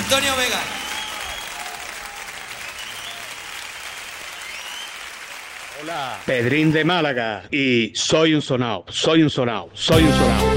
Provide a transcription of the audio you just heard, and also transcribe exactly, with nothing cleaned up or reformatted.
Antonio Vega. Hola. Pedrín de Málaga. Y soy un sonao, soy un sonao, soy un sonao.